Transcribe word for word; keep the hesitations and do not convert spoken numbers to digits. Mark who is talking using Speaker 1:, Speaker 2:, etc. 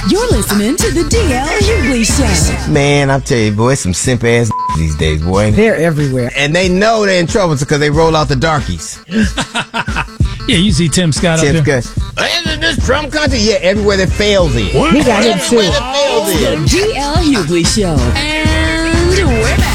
Speaker 1: You're listening to the D L Hughley Show.
Speaker 2: Man, I tell you, boy, it's some simp ass these days, boy.
Speaker 3: They're everywhere.
Speaker 2: And they know they're in trouble because they roll out the darkies.
Speaker 4: Yeah, you see Tim Scott
Speaker 2: Tim
Speaker 4: up there.
Speaker 2: Scott. Isn't this Trump country? Yeah, everywhere that fails in.
Speaker 3: He got him too.
Speaker 2: Everywhere that fails in.
Speaker 1: The D L Hughley Show. And we're back.